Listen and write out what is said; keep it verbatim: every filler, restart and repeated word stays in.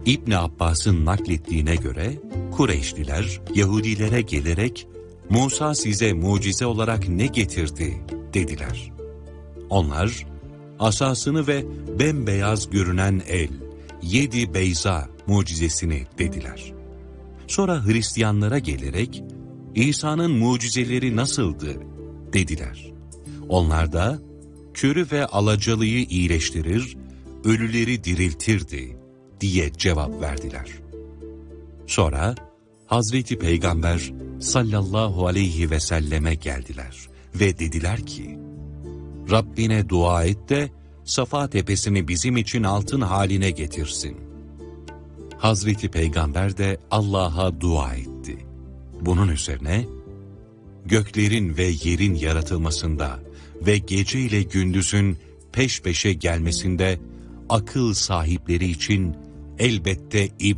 İbn Abbas'ın naklettiğine göre Kureyşliler Yahudilere gelerek Musa size mucize olarak ne getirdi dediler. Onlar asasını ve bembeyaz görünen el, yedi beyza mucizesini dediler. Sonra Hristiyanlara gelerek İsa'nın mucizeleri nasıldı dediler. Onlar da körü ve alacalıyı iyileştirir, ölüleri diriltirdi diye cevap verdiler. Sonra Hazreti Peygamber sallallahu aleyhi ve selleme geldiler ve dediler ki, Rabbine dua et de Safa tepesini bizim için altın haline getirsin. Hazreti Peygamber de Allah'a dua etti. Bunun üzerine, göklerin ve yerin yaratılmasında ve gece ile gündüzün peş peşe gelmesinde akıl sahipleri için elbette ibret